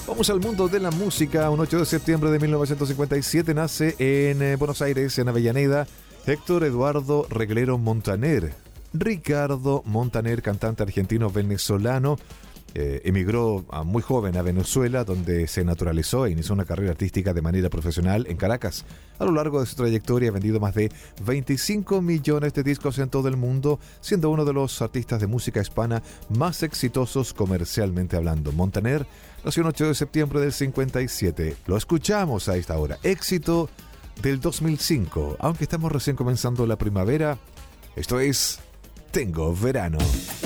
Vamos al mundo de la música. Un 8 de septiembre de 1957 nace en Buenos Aires, en Avellaneda, Héctor Eduardo Reglero Montaner. Ricardo Montaner, cantante argentino-venezolano, emigró muy joven a Venezuela, donde se naturalizó e inició una carrera artística de manera profesional en Caracas. A lo largo de su trayectoria ha vendido más de 25 millones de discos en todo el mundo, siendo uno de los artistas de música hispana más exitosos comercialmente hablando. Montaner nació el 8 de septiembre del 57. Lo escuchamos a esta hora. Éxito del 2005. Aunque estamos recién comenzando la primavera, esto es Tengo Verano.